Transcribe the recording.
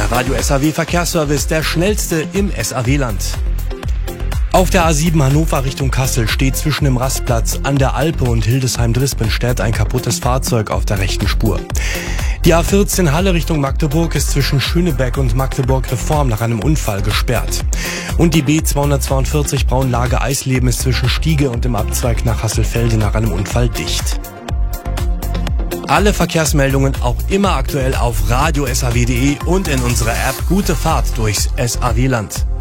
Der Radio SAW Verkehrsservice, der schnellste im SAW-Land. Auf der A7 Hannover Richtung Kassel steht zwischen dem Rastplatz an der Alpe und Hildesheim-Drispenstädt ein kaputtes Fahrzeug auf der rechten Spur. Die A14 Halle Richtung Magdeburg ist zwischen Schönebeck und Magdeburg-Reform nach einem Unfall gesperrt. Und die B242 Braunlage-Eisleben ist zwischen Stiege und dem Abzweig nach Hasselfelde nach einem Unfall dicht. Alle Verkehrsmeldungen auch immer aktuell auf radio-saw.de und in unserer App Gute Fahrt durchs SAW-Land.